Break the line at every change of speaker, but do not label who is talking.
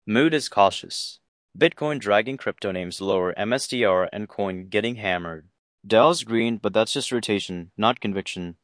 Mood is cautious. Bitcoin dragging crypto names lower, MSTR and coin getting hammered. Dow's green, but that's just rotation, not conviction.